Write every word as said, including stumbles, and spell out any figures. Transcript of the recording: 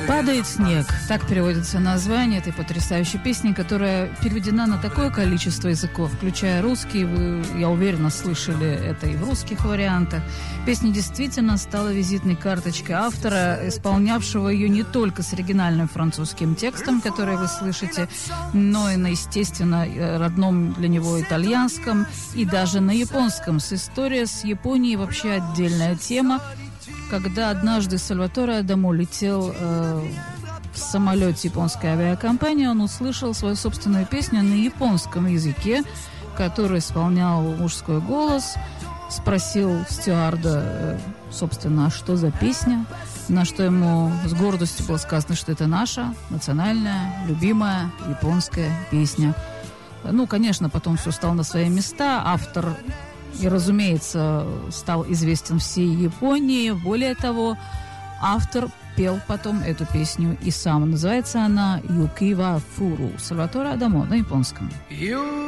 «Падает снег» — так переводится название этой потрясающей песни, которая переведена на такое количество языков, включая русский. Вы, я уверена, слышали это и в русских вариантах. Песня действительно стала визитной карточкой автора, исполнявшего ее не только с оригинальным французским текстом, который вы слышите, но и на, естественно, родном для него итальянском и даже на японском. С историей с Японией вообще отдельная тема. Когда однажды Сальваторе Адамо летел э, в самолете японской авиакомпании, он услышал свою собственную песню на японском языке, которую исполнял мужской голос. Спросил стюарда, э, собственно, а что за песня? На что ему с гордостью было сказано, что это наша национальная, любимая японская песня. Ну, конечно, потом все стало на свои места. Автор... И, разумеется, стал известен всей Японии. Более того, автор пел потом эту песню и сам. Называется она «Юки ва фуру» Сальваторе Адамо на японском.